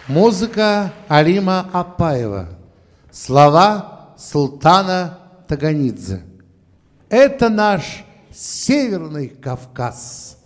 Музыка Алима Апаева. Слова Султана Таганидзе. Это наш Северный Кавказ.